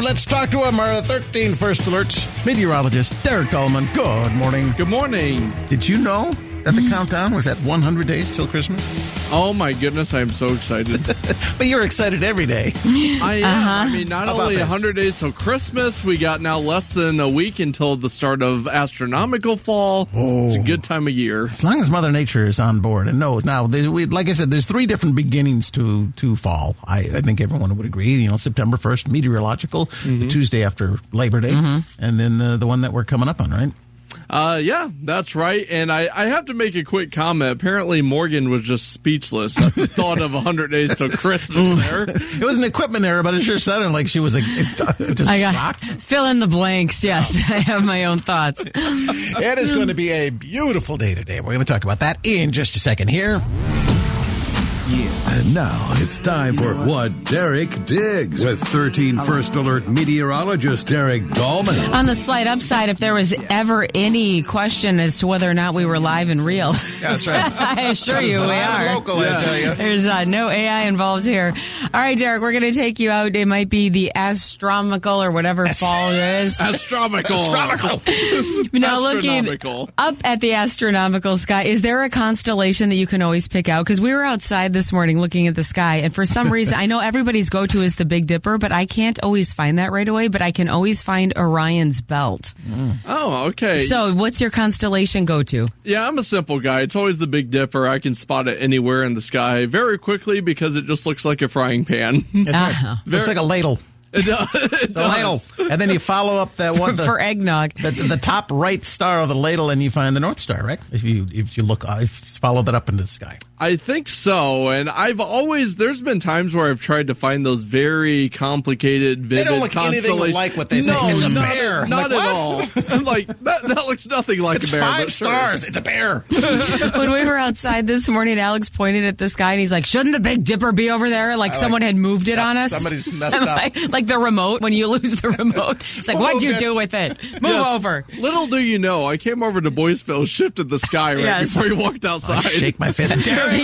let's talk to him. Our 13 First Alerts meteorologist, Derek Dahlman. Good morning. Good morning. Did you know that the countdown was at 100 days till Christmas? Oh, my goodness. I'm so excited. But you're excited every day. I am. I mean, not only 100 days till Christmas, we got now less than a week until the start of astronomical fall. Oh. It's a good time of year. As long as Mother Nature is on board and knows. Now, like I said, there's three different beginnings to fall. I think everyone would agree. You know, September 1st, meteorological, the Tuesday after Labor Day, and then the one that we're coming up on, right? Yeah, that's right. And I have to make a quick comment. Apparently, Morgan was just speechless at the thought of 100 days till Christmas there. It was an equipment error, but it sure sounded like she was just shocked. Fill in the blanks. Yes, I have my own thoughts. It is going to be a beautiful day today. We're going to talk about that in just a second here. And now it's time for What Derek Digs with 13 First Alert meteorologist Derek Dahlman. On the slight upside, if there was ever any question as to whether or not we were live and real. Yeah, that's right. I assure you we are. Local, I tell you. There's no AI involved here. All right, Derek, we're going to take you out. It might be the astronomical or whatever fall it is. Astronomical. Now, looking up at the astronomical sky, is there a constellation that you can always pick out? Because we were outside this morning looking at the sky, and for some reason, I know everybody's go-to is the Big Dipper, but I can't always find that right away, but I can always find Orion's Belt. Oh, okay. So what's your constellation go-to? Yeah, I'm a simple guy. It's always the Big Dipper. I can spot it anywhere in the sky very quickly because it just looks like a frying pan. Looks like a ladle. It the ladle. And then you follow up that one for eggnog. The top right star of the ladle, and you find the North Star, right? If you follow that up into the sky. I think so, and there's been times where I've tried to find those very complicated, vivid They don't look anything like what they say. It's a bear. Not at all. I'm like, that looks nothing like it's a bear. It's 5 stars. Sure. It's a bear. When we were outside this morning, Alex pointed at the sky, and he's like, shouldn't the Big Dipper be over there? Like someone had moved it on us? Somebody's messed up. Like the remote, when you lose the remote. It's like, what'd you do with it? Move over. Little do you know, I came over to Boyceville, shifted the sky right before you walked outside. I shake my fist. We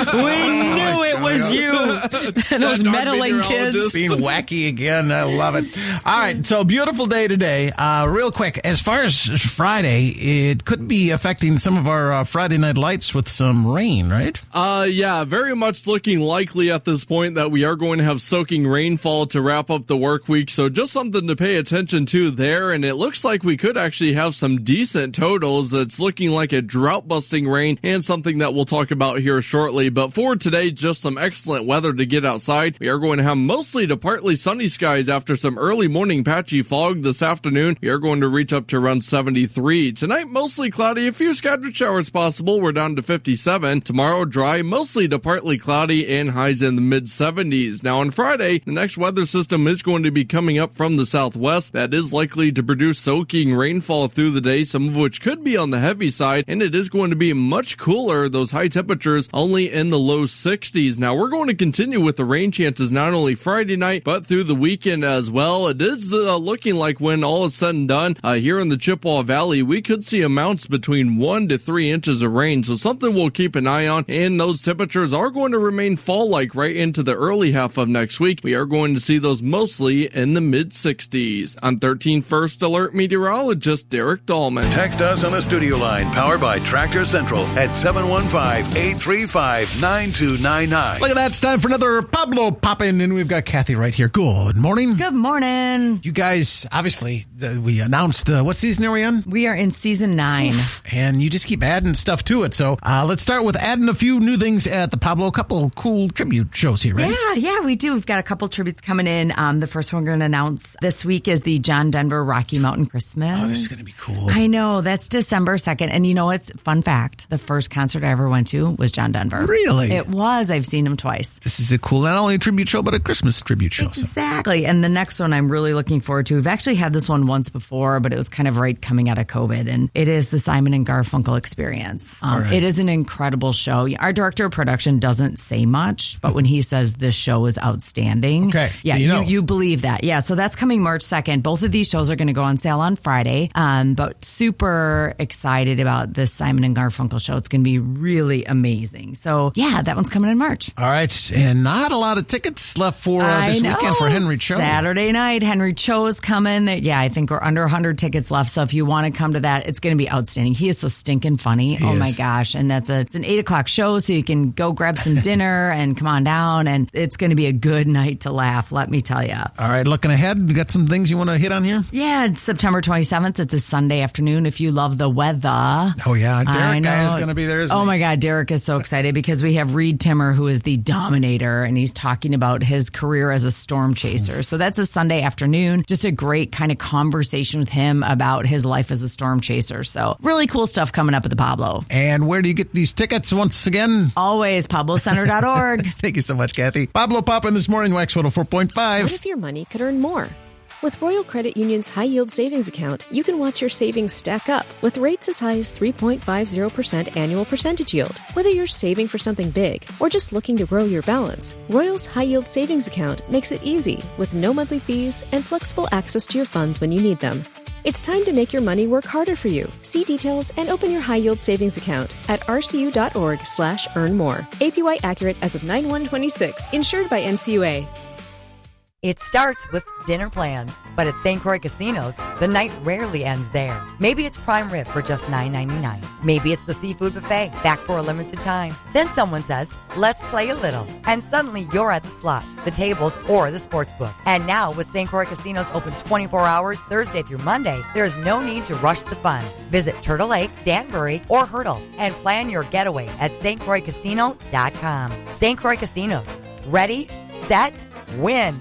knew it was you. Those meddling kids. Being wacky again. I love it. All right. So beautiful day today. Real quick, as far as Friday, it could be affecting some of our Friday night lights with some rain, right? Yeah, very much looking likely at this point that we are going to have soaking rainfall to wrap up the work week. So just something to pay attention to there. And it looks like we could actually have some decent totals. It's looking like a drought busting rain and something that we'll talk about here shortly. But for today, just some excellent weather to get outside. We are going to have mostly to partly sunny skies after some early morning patchy fog this afternoon. We are going to reach up to around 73. Tonight, mostly cloudy, a few scattered showers possible. We're down to 57. Tomorrow, dry, mostly to partly cloudy and highs in the mid 70s. Now on Friday, the next weather system is going to be coming up from the southwest. That is likely to produce soaking rainfall through the day, some of which could be on the heavy side, and it is going to be much cooler. Those high temperatures only in the low 60s. Now we're going to continue with the rain chances not only Friday night but through the weekend as well. It is looking like when all is said and done here in the Chippewa Valley, we could see amounts between 1 to 3 inches of rain. So something we'll keep an eye on, and those temperatures are going to remain fall-like right into the early half of next week. We are going to see those mostly in the mid 60s. I'm 13 First Alert meteorologist Derek Dahlman. Text us on the studio line powered by Tractor Central at 715-835-9299. Look at that. It's time for another Pablo Pop-In, and we've got Kathy right here. Good morning. Good morning. You guys, obviously, we announced, what season are we on? We are in season 9. And you just keep adding stuff to it. So let's start with adding a few new things at the Pablo. A couple of cool tribute shows here, right? Yeah, we do. We've got a couple tributes coming in. The first one we're going to announce this week is the John Denver Rocky Mountain Christmas. Oh, this is going to be cool. I know. That's December 2nd. And you know what's fun fact? The first concert I ever went to was John Denver. Really? It was. I've seen him twice. This is a cool, not only a tribute show, but a Christmas tribute show. Exactly. So. And the next one I'm really looking forward to. We've actually had this one once before, but it was kind of right coming out of COVID. And it is the Simon and Garfunkel Experience. Right. It is an incredible show. Our director of production doesn't say much, but when he says this show is outstanding, yeah, you believe that. Yeah, so that's coming March 2nd. Both of these shows are going to go on sale on Friday, but super excited about this Simon and Garfunkel show. It's going to be really amazing. amazing. So, yeah, that one's coming in March. All right. And not a lot of tickets left for this weekend for Henry Cho. Saturday night, Henry Cho is coming. Yeah, I think we're under 100 tickets left. So if you want to come to that, it's going to be outstanding. He is so stinking funny. Oh, my gosh. And it's an 8 o'clock show, so you can go grab some dinner and come on down. And it's going to be a good night to laugh, let me tell you. All right. Looking ahead, you got some things you want to hit on here? Yeah, it's September 27th. It's a Sunday afternoon. If you love the weather. Oh, yeah. Derek guy is going to be there, isn't he? Oh, my God. Derek is so excited because we have Reed Timmer, who is the Dominator, and he's talking about his career as a storm chaser. So that's a Sunday afternoon. Just a great kind of conversation with him about his life as a storm chaser. So really cool stuff coming up at the Pablo. And where do you get these tickets once again? Always PabloCenter.org. Thank you so much, Kathy. Pablo Poppin this morning, Wax 104.5. What if your money could earn more? With Royal Credit Union's high-yield savings account, you can watch your savings stack up with rates as high as 3.50% annual percentage yield. Whether you're saving for something big or just looking to grow your balance, Royal's high-yield savings account makes it easy with no monthly fees and flexible access to your funds when you need them. It's time to make your money work harder for you. See details and open your high-yield savings account at rcu.org/earnmore. APY accurate as of 9/1/26. Insured by NCUA. It starts with dinner plans, but at St. Croix Casinos, the night rarely ends there. Maybe it's prime rib for just $9.99. Maybe it's the seafood buffet, back for a limited time. Then someone says, let's play a little. And suddenly you're at the slots, the tables, or the sports book. And now with St. Croix Casinos open 24 hours Thursday through Monday, there's no need to rush the fun. Visit Turtle Lake, Danbury, or Hurdle and plan your getaway at stcroixcasino.com. St. Croix Casinos. Ready, set, win.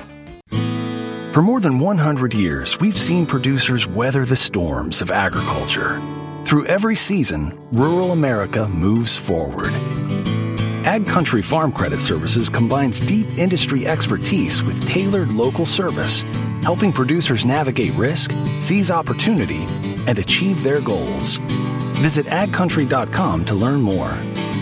For more than 100 years, we've seen producers weather the storms of agriculture. Through every season, rural America moves forward. Ag Country Farm Credit Services combines deep industry expertise with tailored local service, helping producers navigate risk, seize opportunity, and achieve their goals. Visit agcountry.com to learn more.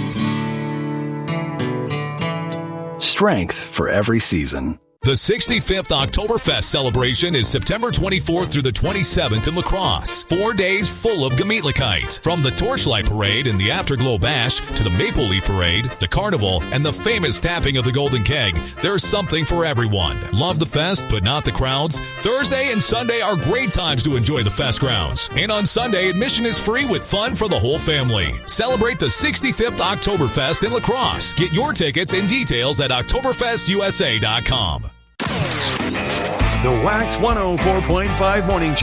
Strength for every season. The 65th Oktoberfest celebration is September 24th through the 27th in La Crosse. 4 days full of Gemütlichkeit. From the Torchlight Parade and the Afterglow Bash to the Maple Leaf Parade, the Carnival, and the famous tapping of the Golden Keg, there's something for everyone. Love the fest, but not the crowds? Thursday and Sunday are great times to enjoy the fest grounds. And on Sunday, admission is free with fun for the whole family. Celebrate the 65th Oktoberfest in La Crosse. Get your tickets and details at OktoberfestUSA.com. The Wax 104.5 Morning Show.